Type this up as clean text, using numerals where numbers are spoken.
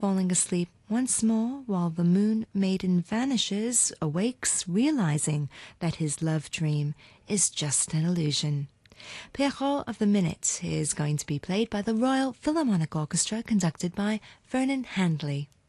falling asleep once more while the Moon Maiden vanishes, awakes, realizing that his love dream is just an illusion. Pierrot of the Minute is going to be played by the Royal Philharmonic Orchestra, conducted by Vernon Handley.